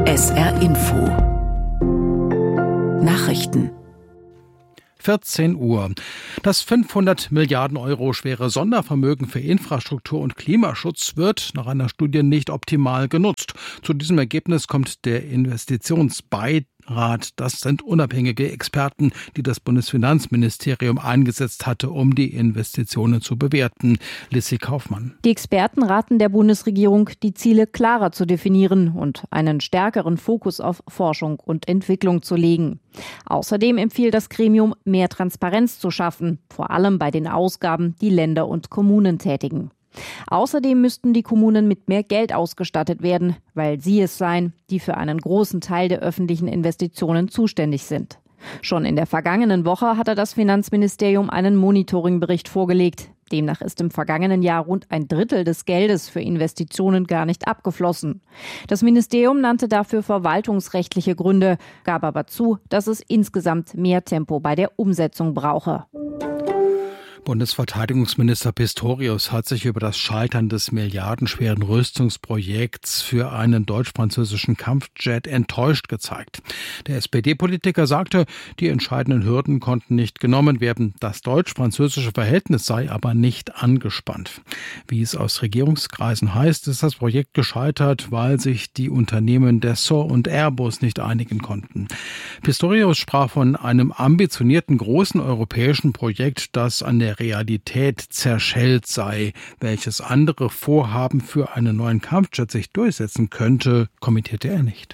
SR Info Nachrichten 14 Uhr. Das 500 Milliarden Euro schwere Sondervermögen für Infrastruktur und Klimaschutz wird nach einer Studie nicht optimal genutzt. Zu diesem Ergebnis kommt der Investitionsbeirat. Das sind unabhängige Experten, die das Bundesfinanzministerium eingesetzt hatte, um die Investitionen zu bewerten. Lissy Kaufmann. Die Experten raten der Bundesregierung, die Ziele klarer zu definieren und einen stärkeren Fokus auf Forschung und Entwicklung zu legen. Außerdem empfiehlt das Gremium, mehr Transparenz zu schaffen, vor allem bei den Ausgaben, die Länder und Kommunen tätigen. Außerdem müssten die Kommunen mit mehr Geld ausgestattet werden, weil sie es seien, die für einen großen Teil der öffentlichen Investitionen zuständig sind. Schon in der vergangenen Woche hatte das Finanzministerium einen Monitoringbericht vorgelegt. Demnach ist im vergangenen Jahr rund ein Drittel des Geldes für Investitionen gar nicht abgeflossen. Das Ministerium nannte dafür verwaltungsrechtliche Gründe, gab aber zu, dass es insgesamt mehr Tempo bei der Umsetzung brauche. Bundesverteidigungsminister Pistorius hat sich über das Scheitern des milliardenschweren Rüstungsprojekts für einen deutsch-französischen Kampfjet enttäuscht gezeigt. Der SPD-Politiker sagte, die entscheidenden Hürden konnten nicht genommen werden. Das deutsch-französische Verhältnis sei aber nicht angespannt. Wie es aus Regierungskreisen heißt, ist das Projekt gescheitert, weil sich die Unternehmen Dassault und Airbus nicht einigen konnten. Pistorius sprach von einem ambitionierten großen europäischen Projekt, das an der Realität zerschellt sei. Welches andere Vorhaben für einen neuen Kampfjet sich durchsetzen könnte, kommentierte er nicht.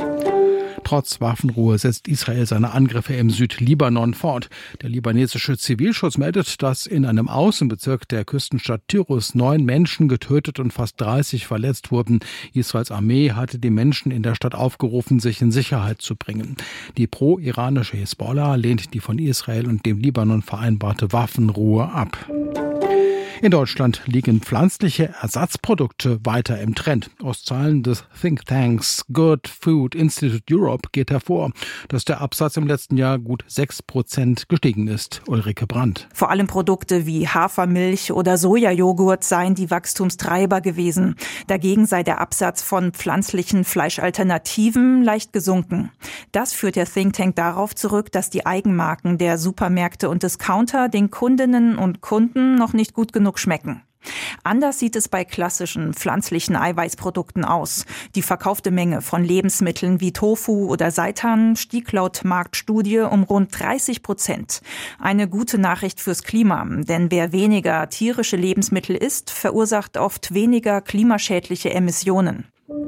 Trotz Waffenruhe setzt Israel seine Angriffe im Südlibanon fort. Der libanesische Zivilschutz meldet, dass in einem Außenbezirk der Küstenstadt Tyrus 9 Menschen getötet und fast 30 verletzt wurden. Israels Armee hatte die Menschen in der Stadt aufgerufen, sich in Sicherheit zu bringen. Die pro-iranische Hisbollah lehnt die von Israel und dem Libanon vereinbarte Waffenruhe ab. In Deutschland liegen pflanzliche Ersatzprodukte weiter im Trend. Aus Zahlen des Thinktanks Good Food Institute Europe geht hervor, dass der Absatz im letzten Jahr gut 6% gestiegen ist. Ulrike Brandt. Vor allem Produkte wie Hafermilch oder Sojajoghurt seien die Wachstumstreiber gewesen. Dagegen sei der Absatz von pflanzlichen Fleischalternativen leicht gesunken. Das führt der Thinktank darauf zurück, dass die Eigenmarken der Supermärkte und Discounter den Kundinnen und Kunden noch nicht gut genug schmecken. Anders sieht es bei klassischen pflanzlichen Eiweißprodukten aus. Die verkaufte Menge von Lebensmitteln wie Tofu oder Seitan stieg laut Marktstudie um rund 30%. Eine gute Nachricht fürs Klima, denn wer weniger tierische Lebensmittel isst, verursacht oft weniger klimaschädliche Emissionen.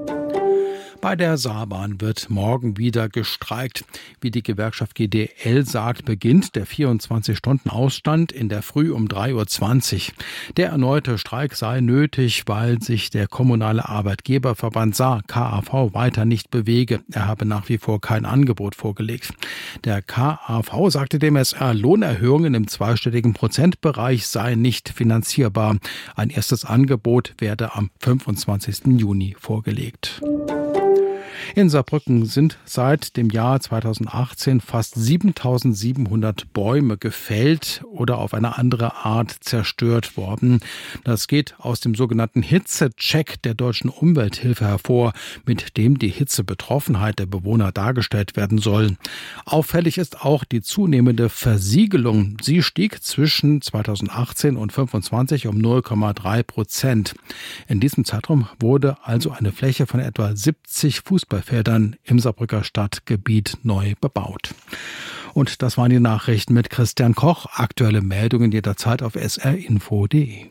Bei der Saarbahn wird morgen wieder gestreikt. Wie die Gewerkschaft GDL sagt, beginnt der 24-Stunden-Ausstand in der Früh um 3:20 Uhr. Der erneute Streik sei nötig, weil sich der kommunale Arbeitgeberverband Saar KAV weiter nicht bewege. Er habe nach wie vor kein Angebot vorgelegt. Der KAV sagte dem SR, Lohnerhöhungen im zweistelligen Prozentbereich seien nicht finanzierbar. Ein erstes Angebot werde am 25. Juni vorgelegt. In Saarbrücken sind seit dem Jahr 2018 fast 7.700 Bäume gefällt oder auf eine andere Art zerstört worden. Das geht aus dem sogenannten Hitzecheck der Deutschen Umwelthilfe hervor, mit dem die Hitzebetroffenheit der Bewohner dargestellt werden soll. Auffällig ist auch die zunehmende Versiegelung. Sie stieg zwischen 2018 und 2025 um 0,3%. In diesem Zeitraum wurde also eine Fläche von etwa 70 Fußballfeldern im Saarbrücker Stadtgebiet neu bebaut. Und das waren die Nachrichten mit Christian Koch. Aktuelle Meldungen jederzeit auf srinfo.de.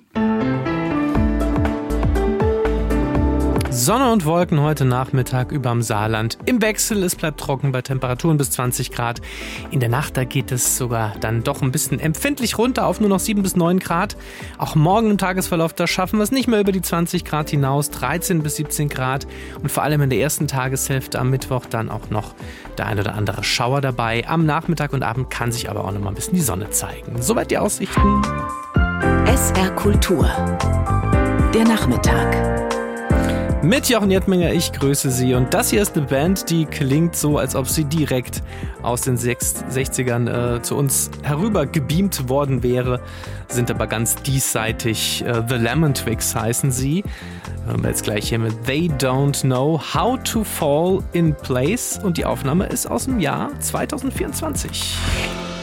Sonne und Wolken heute Nachmittag überm Saarland. Im Wechsel, es bleibt trocken bei Temperaturen bis 20 Grad. In der Nacht, da geht es sogar dann doch ein bisschen empfindlich runter auf nur noch 7 bis 9 Grad. Auch morgen im Tagesverlauf, da schaffen wir es nicht mehr über die 20 Grad hinaus, 13 bis 17 Grad. Und vor allem in der ersten Tageshälfte am Mittwoch dann auch noch der ein oder andere Schauer dabei. Am Nachmittag und Abend kann sich aber auch noch mal ein bisschen die Sonne zeigen. Soweit die Aussichten. SR Kultur. Der Nachmittag. Mit Jochen Jettminger, ich grüße Sie. Und das hier ist eine Band, die klingt so, als ob sie direkt aus den 60ern zu uns herüber gebeamt worden wäre, sind aber ganz diesseitig. The Lemon Twigs heißen sie. hören wir jetzt gleich hier mit They Don't Know How to Fall in Place und die Aufnahme ist aus dem Jahr 2024.